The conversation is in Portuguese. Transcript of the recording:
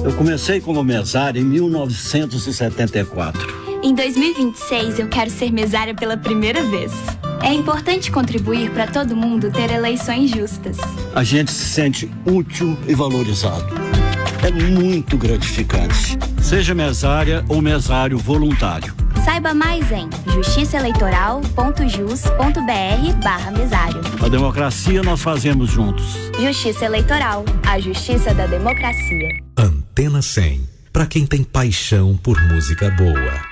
Eu comecei como mesária em 1974. Em 2026, eu quero ser mesária pela primeira vez. É importante contribuir para todo mundo ter eleições justas. A gente se sente útil e valorizado. É muito gratificante. Seja mesária ou mesário voluntário. Saiba mais em justiçaeleitoral.jus.br/mesário. A democracia nós fazemos juntos. Justiça Eleitoral, a justiça da democracia. Antena 100, para quem tem paixão por música boa.